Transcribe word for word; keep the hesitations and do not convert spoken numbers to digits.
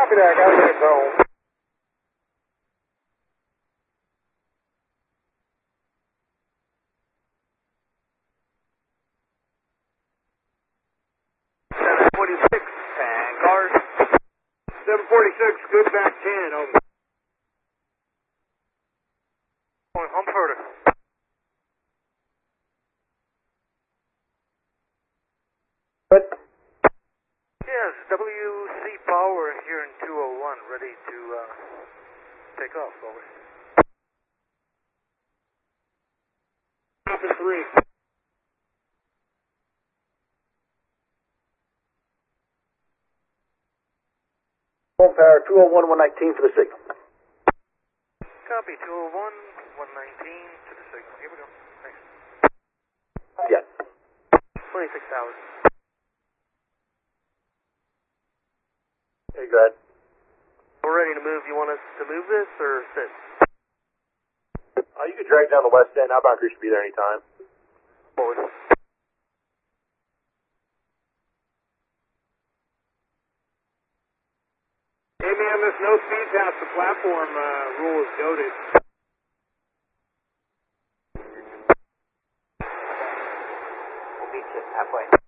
Copy that, got it, zone. seven forty-six, Vanguard. seven forty-six, good back ten, over. Going home further. Good. Yes, W C Power here in two oh one, ready to uh, take off, over. Copy three. Home power, two oh one, one nineteen for the signal. Copy, two oh one, one nineteen to the signal. Here we go. Thanks. Yeah. twenty-six hours. Hey, go ahead. We're ready to move. You want us to move this or sit? Uh, you can drag down the west end. Outbound crew should be there anytime. Forward. Hey, man, this no speed past the platform uh, rule is goated. We'll beat you halfway.